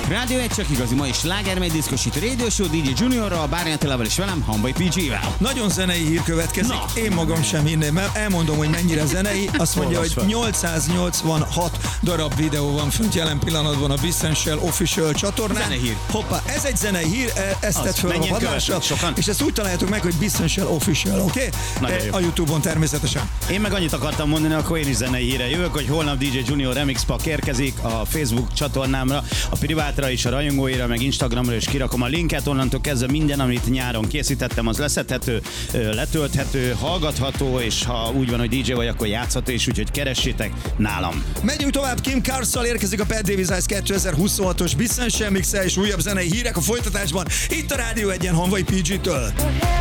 Rádió 1 csak igazi, ma is slágermegy diszkosít Radio Show, DJ Juniorral, Bárnyi Attilával és velem, Hamvai PG-vel. Nagyon zenei hír következik. Na. Én magam sem hinném, mert elmondom, hogy mennyire zenei. Azt mondja, hogy 886 darab videó van fönt jelen pillanatban a Essential Official csatornán. Zenehír. Hoppá, ez egy zenei hír, ezt tett föl a vadásra. És ezt úgy találjátok meg, hogy Essential Official, oké? A YouTube-on természetesen. Én meg annyit akartam mondani, akkor én is zenei híre jövök, hogy holnap DJ Junior Remix Pack érkezik a Facebook csatornámra, a privátra is, a rajongóira, meg Instagramra is kirakom a linket, onnantól kezdve minden, amit nyáron készítettem, az leszedhető, letölthető, hallgatható, és ha úgy van, hogy DJ vagy, akkor játszható is, úgyhogy keressétek nálam. Megyünk tovább, Kim Carssal érkezik a Bad Davis Eyes 2026-os Essential Mix-e és újabb zenei hírek a folytatásban, itt a Rádió 1-en Hamvai PG-től.